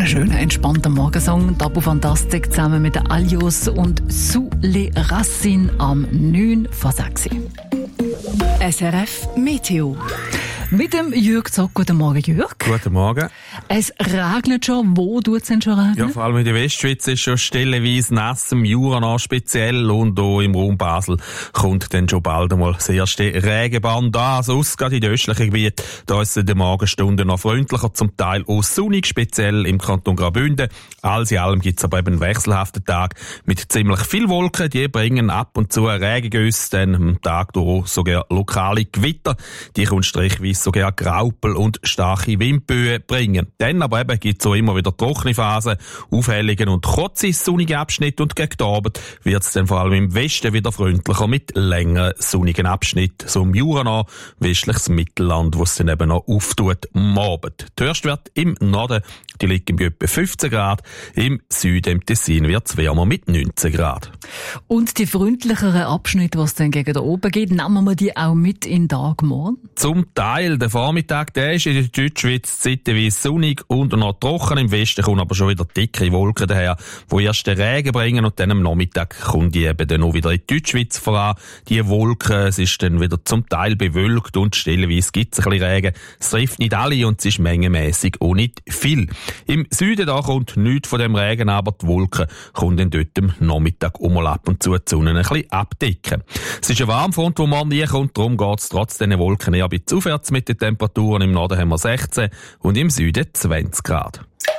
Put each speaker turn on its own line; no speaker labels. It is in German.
einen schönen, entspannten Morgensong. Tabu Fantastic zusammen mit den Alios und Sous les Racines am 9 vor 6. SRF Meteo. Mit dem Jürg Zock. Guten Morgen, Jürg.
Guten Morgen.
Es regnet schon. Wo tut es denn schon regnen?
Ja, vor allem in der Westschweiz ist schon stellenweise nass, im Jura speziell, und auch im Raum Basel kommt dann schon bald einmal das erste Regenband an. Sonst gerade in den östlichen Gebieten, da ist es in den Morgenstunden noch freundlicher, zum Teil auch sonnig, speziell im Kanton Graubünden. Alles in allem gibt es aber eben einen wechselhaften Tag mit ziemlich viel Wolken. Die bringen ab und zu Regengüsse, dann am Tag durch sogar lokale Gewitter. Die können strichweise sogar Graupel und starke Windböen bringen. Dann aber eben gibt es auch immer wieder trockene Phasen, Aufhellungen und kurze sonnige Abschnitte, und gegen den Abend wird es dann vor allem im Westen wieder freundlicher mit längeren sonnigen Abschnitten, so im Jura, westliches Mittelland, wo es dann eben noch auftut am Abend. Der Höchstwert im Norden, die liegen bei etwa 15 Grad, im Süden, im Tessin, wird es wärmer mit 19 Grad.
Und die freundlicheren Abschnitte, die es dann gegen den oben geht, nehmen wir die auch mit in den Tag morgen?
Zum Teil. Der Vormittag, der ist in der Deutschschweiz zeitweise sonnig und noch trocken. Im Westen kommen aber schon wieder dicke Wolken daher, die erst den Regen bringen, und dann am Nachmittag kommen die eben dann auch wieder in die Deutschschweiz voran. Die Wolken, es ist dann wieder zum Teil bewölkt und stellenweise gibt es ein bisschen Regen. Es trifft nicht alle und es ist mengenmässig auch nicht viel. Im Süden da kommt nichts von dem Regen, aber die Wolken kommen dann dort am Nachmittag auch mal ab und zu die Sonne ein bisschen abdecken. Es ist ein Warmfront, wo morgen nie kommt, darum geht es trotz diesen Wolken eher ein bisschen aufwärts mit den Temperaturen. Im Norden haben wir 16 und im Süden 20 Grad.